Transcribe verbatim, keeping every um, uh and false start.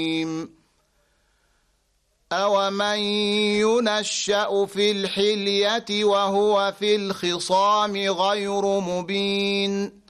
أَوَمَن يُنَشَّأُ فِي الْحِلْيَةِ وَهُوَ فِي الْخِصَامِ غَيْرُ مُبِينٍ